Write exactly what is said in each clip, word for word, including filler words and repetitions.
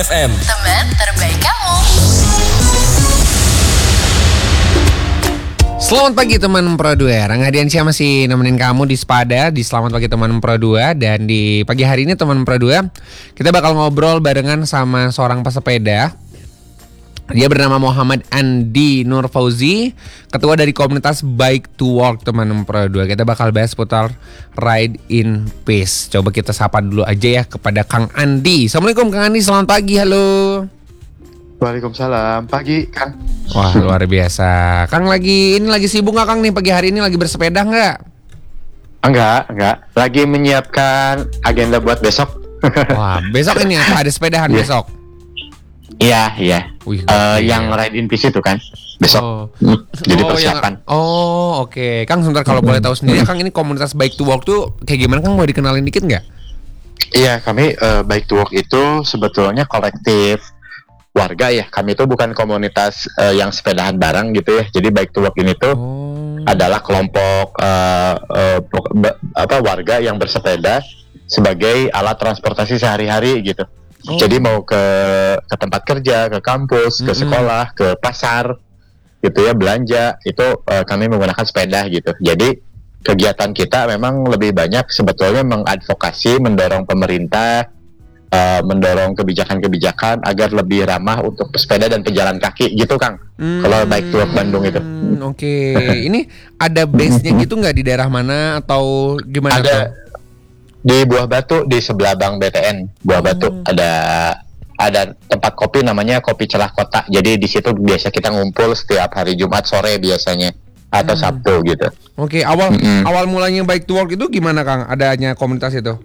F M, teman terbaik kamu. Selamat pagi teman Pro dua. Rangga Diansyah masih nemenin kamu di Sepada di Selamat Pagi Teman Pro dua. Dan di pagi hari ini teman Pro dua, kita bakal ngobrol barengan sama seorang pesepeda. Dia bernama Muhammad Andi Nur Fauzi, ketua dari komunitas Bike to Work teman Pro dua. Kita bakal bahas putar Ride in Peace. Coba kita sapa dulu aja ya kepada Kang Andi. Assalamualaikum Kang Andi, selamat pagi, halo. Waalaikumsalam, pagi Kang. Wah luar biasa. Kang lagi ini lagi sibuk nggak Kang nih pagi hari ini, lagi bersepeda nggak? Enggak, enggak. Lagi menyiapkan agenda buat besok. Wah besok ini apa, ada sepedahan Yeah. besok? Iya, iya. Wih, Eh, gokil. yang Ride in Peace itu kan besok. Oh. Hmm, Jadi Oh, yang- persiapan. oh oke. Kang sebentar, kalau boleh tahu sendiri Kang, ini komunitas Bike to Work tuh kayak gimana Kang, mau dikenalin dikit nggak? Iya, kami eh, Bike to Work itu sebetulnya kolektif warga ya. Kami itu bukan komunitas eh, yang sepedahan bareng gitu ya. Jadi Bike to Work ini tuh Oh. adalah kelompok eh, eh, pok- ba- apa warga yang bersepeda sebagai alat transportasi sehari-hari gitu. Oh. Jadi mau ke ke tempat kerja, ke kampus, ke Mm-mm. sekolah, ke pasar gitu ya, belanja itu eh, kami menggunakan sepeda gitu. Jadi kegiatan kita memang lebih banyak sebetulnya mengadvokasi, mendorong pemerintah, eh, mendorong kebijakan-kebijakan agar lebih ramah untuk pesepeda dan pejalan kaki gitu Kang. Hmm, Kalau Bike to Work Bandung itu. Oke. Ini ada base-nya gitu nggak di daerah mana atau gimana? Ada Kang? di Buah Batu, di sebelah Bank B T N Buah Batu Oh. ada ada tempat kopi namanya Kopi Celah Kota. Jadi di situ biasa kita ngumpul setiap hari Jumat sore biasanya atau Hmm. Sabtu gitu. Oke, awal Mm-mm. awal mulanya Bike to Work itu gimana Kang? Adanya komunitas itu?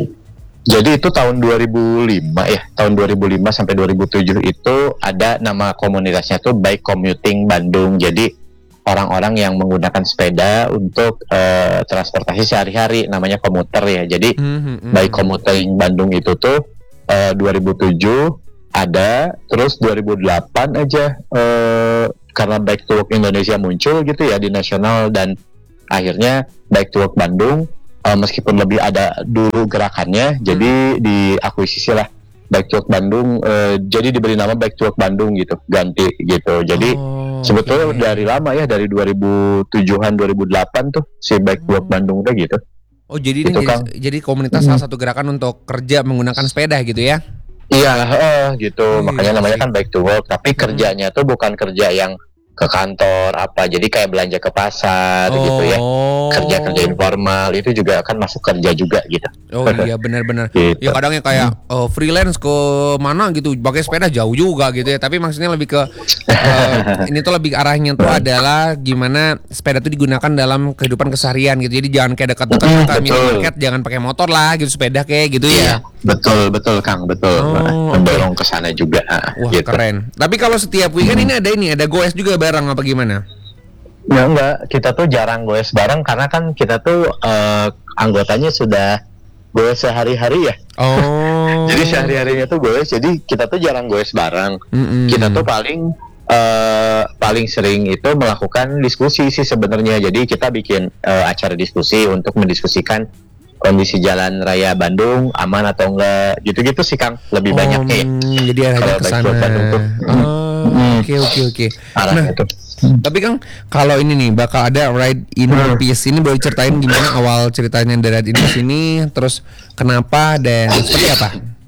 Jadi itu tahun dua ribu lima ya, tahun dua ribu lima sampai dua ribu tujuh itu ada nama komunitasnya tuh Bike Commuting Bandung. Jadi orang-orang yang menggunakan sepeda untuk eh, transportasi sehari-hari, namanya komuter ya. Jadi Hmm, hmm, hmm. Bike Commuting Bandung itu tuh eh, dua ribu tujuh ada, terus dua ribu delapan aja eh, karena Bike to Work Indonesia muncul gitu ya di nasional, dan akhirnya Bike to Work Bandung eh, meskipun lebih ada dulu gerakannya, jadi diakuisisi lah Bike to Work Bandung, eh, jadi diberi nama Bike to Work Bandung gitu, ganti gitu. Jadi Oh, sebetulnya oke. dari lama ya, dari dua ribu tujuhan dua ribu delapan tuh si Bike to Work Bandung udah gitu. Oh jadi ini Itu, jadi, Kang. jadi komunitas salah satu gerakan untuk kerja menggunakan sepeda gitu ya? Iya, eh, gitu. Hmm, Makanya namanya sih. kan Bike to Work, tapi kerjanya tuh bukan kerja yang ke kantor apa. Jadi kayak belanja ke pasar gitu ya. Kerja-kerja informal itu juga akan masuk kerja juga gitu. Oh iya benar-benar. Gitu. Ya kadang ya kayak eh, freelance ke mana gitu, pakai sepeda jauh juga gitu ya. Tapi maksudnya lebih ke eh, ini tuh lebih arahnya tuh adalah gimana sepeda tuh digunakan dalam kehidupan keseharian gitu. Jadi jangan kayak dekat-dekat Hmm, ke betul. minimarket, jangan pakai motor lah gitu, sepeda kayak gitu ya. Betul, betul Kang, betul. Oh, Nah, oke. mendorong ke sana juga. ah, Wah gitu. keren. Tapi kalau setiap weekend ini ada ini, ada goes juga bareng apa gimana? Ya enggak, kita tuh jarang goes bareng karena kan kita tuh eh, anggotanya sudah goes sehari-hari ya. Oh. Jadi sehari-harinya tuh goes, jadi kita tuh jarang goes bareng. Mm-mm. Kita tuh paling eh, paling sering itu melakukan diskusi sih sebenarnya. Jadi kita bikin eh, acara diskusi untuk mendiskusikan kondisi jalan raya Bandung aman atau enggak, gitu-gitu sih Kang, lebih banyaknya ya. Hmm, jadi arahnya Kalau ke Bike sana. to Work Bandung tuh. Oh, Hmm. oke oke oke. Arahnya Nah, tuh. tapi Kang, kalau ini nih bakal ada Ride in Hmm. Peace, ini boleh ceritain gimana awal ceritanya dari Ride in Peace ini, terus kenapa dan seperti apa?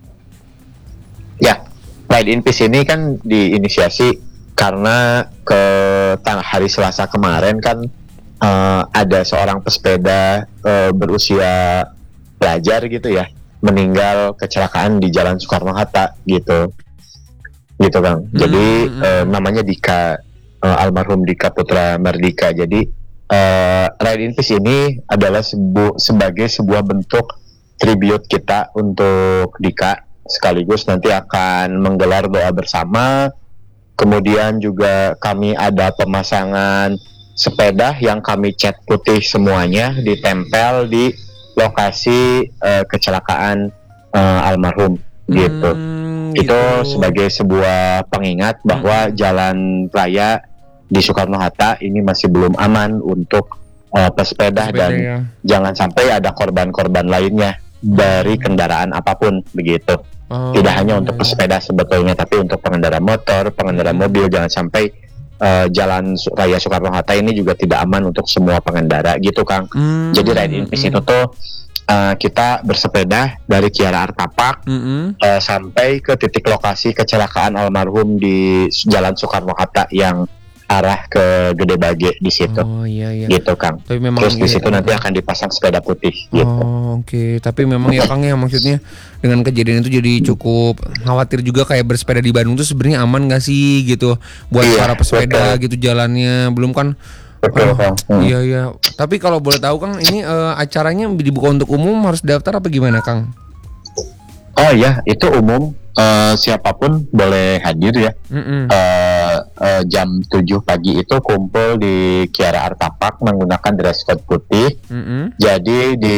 Ya, Ride in Peace ini kan diinisiasi karena ke tang- hari Selasa kemarin kan eh, ada seorang pesepeda eh, berusia pelajar gitu ya, meninggal kecelakaan di Jalan Soekarno Hatta gitu, gitu Kang. Jadi Hmm. eh, namanya Dika, eh, almarhum Dika Putra Mardika. Jadi eh, Ride in Peace ini adalah sebu- sebagai sebuah bentuk tribute kita untuk Dika, sekaligus nanti akan menggelar doa bersama. Kemudian juga kami ada pemasangan sepeda yang kami cat putih semuanya, ditempel di lokasi eh, kecelakaan eh, almarhum gitu. Hmm, Itu gitu. sebagai sebuah pengingat bahwa jalan raya di Soekarno Hatta ini masih belum aman untuk eh, pesepeda, Sepeda, dan ya. jangan sampai ada korban-korban lainnya dari kendaraan apapun begitu. Oh, Tidak hanya untuk iya. pesepeda sebetulnya, tapi untuk pengendara motor, pengendara mobil, jangan sampai uh, jalan Su- raya Soekarno-Hatta ini juga tidak aman untuk semua pengendara gitu Kang. Hmm, Jadi Ride in Peace mm, itu tuh uh, kita bersepeda dari Kiara Artapak mm, mm. uh, sampai ke titik lokasi kecelakaan almarhum di Jalan Soekarno-Hatta yang arah ke Gede Bage di situ. Oh iya iya. Gitu Kang. Tapi memang Terus di iya, situ nanti uh, akan dipasang sepeda putih gitu. Oh oke, tapi memang ya Kang ya, maksudnya dengan kejadian itu jadi cukup khawatir juga, kayak bersepeda di Bandung tuh sebenarnya aman gak sih gitu buat Iya, para pesepeda betul. gitu jalannya, belum kan. Betul Oh, Kang. Hmm. iya iya. Tapi kalau boleh tahu Kang, ini eh, acaranya dibuka untuk umum, harus daftar apa gimana Kang? Oh ya, itu umum. Eh, siapapun boleh hadir ya. Mm-mm. Eh, eh, jam tujuh pagi itu kumpul di Kiara Artapak menggunakan dress code putih. Mm-mm. Jadi di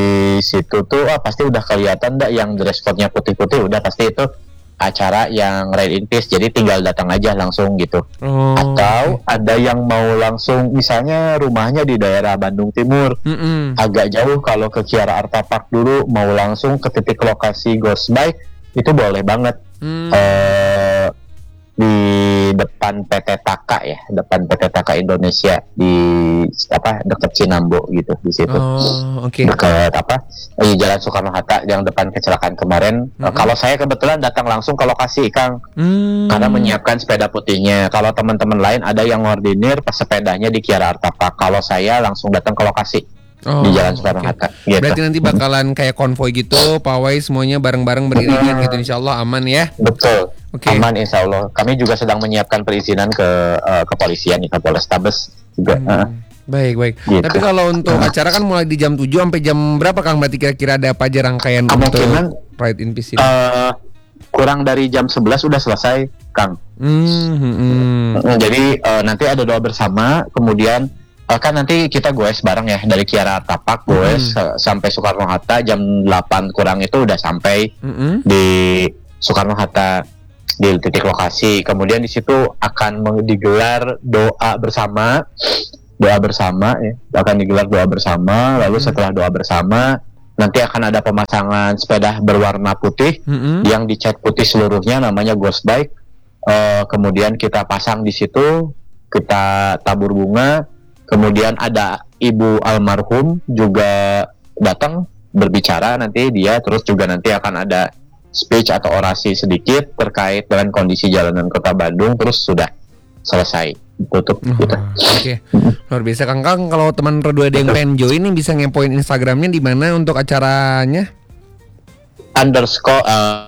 situ tuh ah, pasti udah kelihatan dah yang dress code-nya putih-putih, udah pasti itu acara yang Ride in Peace. Jadi tinggal datang aja langsung gitu. Oh. Atau ada yang mau langsung, misalnya rumahnya di daerah Bandung Timur, Mm-mm. agak jauh, kalau ke Kiara Artapak dulu mau langsung ke titik lokasi Ghost Bike itu boleh banget. Mm. Eh, di depan P T Taka ya, depan P T Taka Indonesia di apa dekat Cinambo gitu di situ. Oh oke. Dekat apa di Jalan Soekarno Hatta yang depan kecelakaan kemarin. Eh, Mm-mm. kalau saya kebetulan datang langsung ke lokasi Kang, Mm. karena menyiapkan sepeda putihnya. Kalau teman-teman lain ada yang ngordinir pesepedanya di Kiara Artapak. Kalau saya langsung datang ke lokasi Oh, di Jalan Soekarno oke. Hatta. Gitu. Berarti nanti bakalan kayak konvoy gitu, pawai semuanya bareng-bareng beriringan gitu, insya Allah aman ya. Betul. Oke. Aman insya Allah. Kami juga sedang menyiapkan perizinan ke eh, kepolisian nih, ke Polrestabes juga. Hmm, Heeh. Baik baik. Gitu. Tapi kalau untuk acara kan mulai di jam tujuh sampai jam berapa Kang? Berarti kira-kira ada apa aja rangkaian Kemungkinan, untuk Ride in Peace ini? Eh, kurang dari jam sebelas sudah selesai, Kang. Hmm, hmm, hmm. Mm, Jadi eh, nanti ada doa bersama, kemudian eh, kan nanti kita goes bareng ya dari Kiara Artapak goes Hmm. eh, sampai Soekarno Hatta jam delapan kurang itu udah sampai Hmm, hmm. di Soekarno Hatta di titik lokasi. Kemudian di situ akan meng- digelar doa bersama, doa bersama ya, akan digelar doa bersama. Lalu Hmm. setelah doa bersama nanti akan ada pemasangan sepeda berwarna putih Hmm, hmm. yang dicat putih seluruhnya, namanya Ghost Bike. Eh, kemudian kita pasang di situ, kita tabur bunga. Kemudian ada ibu almarhum juga datang berbicara nanti dia, terus juga nanti akan ada speech atau orasi sedikit terkait dengan kondisi jalanan Kota Bandung, terus sudah selesai tutup Oh, gitu. Oke, luar biasa Kang. Kang, kalau teman Redua ada yang pengen join nih, bisa ngepoin Instagramnya di mana untuk acaranya? Underscore eh,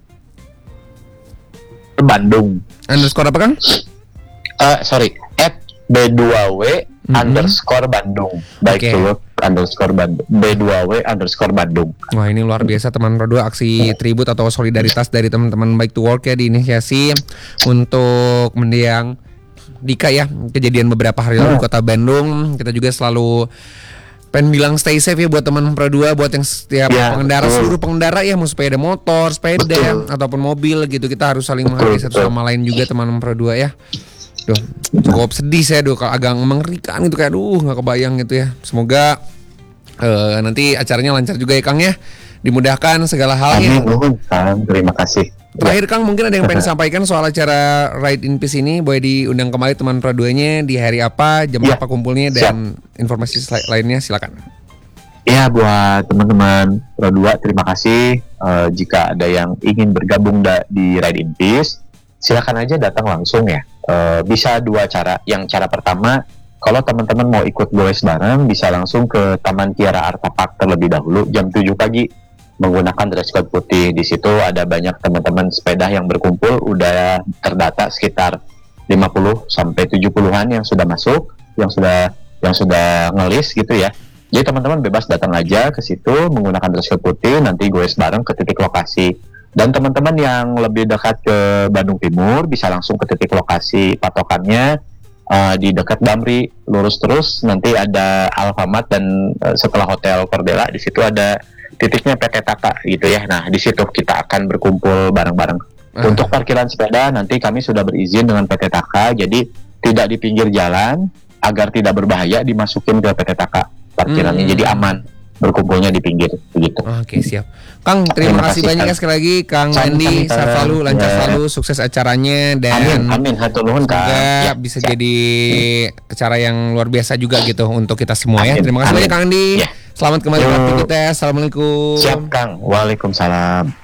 Bandung. Underscore apa Kang? Eh sorry, at B dua W Mhm. underscore Bandung. Baik Oke. dulu underscore Bandung. B dua W underscore Bandung. Wah, ini luar biasa teman Redua, aksi tribut atau solidaritas dari teman-teman Bike to Work ya, diinisiasi untuk mendiang Dika ya, kejadian beberapa hari lalu di Kota Bandung. Kita juga selalu pengen bilang stay safe ya buat teman Pro dua, buat yang setiap Ya, pengendara, betul. seluruh pengendara ya, mau sepeda motor, sepeda Betul. ataupun mobil gitu, kita harus saling Betul, menghargai satu betul. sama lain juga teman Pro dua ya. Duh, cukup sedih saya duh, kalau agak mengerikan gitu, kayak duh nggak kebayang gitu ya. Semoga eh, nanti acaranya lancar juga ya Kang ya, dimudahkan segala halnya. Amin, nuhun, Kang. Terima kasih. Terakhir Kang, mungkin ada yang pengen disampaikan soal acara Ride in Peace ini, boleh diundang kembali teman Pro dua-nya di hari apa, jam Ya, apa kumpulnya, dan informasi sel- lainnya silakan. Ya, buat teman-teman Pro dua, terima kasih. Eh, jika ada yang ingin bergabung da- di Ride in Peace, silakan aja datang langsung ya. Eh, bisa dua cara. Yang cara pertama, kalau teman-teman mau ikut goes bareng, bisa langsung ke Taman Kiara Artapak terlebih dahulu jam tujuh pagi menggunakan dress code putih. Di situ ada banyak teman-teman sepeda yang berkumpul, udah terdata sekitar lima puluh sampai tujuh puluhan yang sudah masuk, yang sudah yang sudah ngelis gitu ya. Jadi teman-teman bebas datang aja ke situ menggunakan dress code putih, nanti goes bareng ke titik lokasi. Dan teman-teman yang lebih dekat ke Bandung Timur bisa langsung ke titik lokasi patokannya uh, di dekat Damri, lurus terus nanti ada Alfamart, dan uh, setelah Hotel Cordela di situ ada titiknya P T Taka gitu ya. Nah, di situ kita akan berkumpul bareng-bareng. Ah. Untuk parkiran sepeda nanti kami sudah berizin dengan P T Taka, jadi tidak di pinggir jalan agar tidak berbahaya, dimasukin ke P T Taka parkirannya, Hmm. jadi aman. berkumpulnya di pinggir begitu. Oke, siap. Kang, terima, Terima kasih kasih, banyak Kang. ya sekali lagi Kang Sama-sama, Andi, Kang. sehat selalu, lancar Ya. selalu, sukses acaranya dan Amin, amin, hatur nuhun Kang. semoga Ya, bisa siap. jadi acara yang luar biasa juga gitu untuk kita semua ya. Amin, Terima kasih amin. banyak Kang Andi. Ya. Selamat kembali Yuk. beraktivitas. Assalamualaikum. Siap Kang, waalaikumsalam.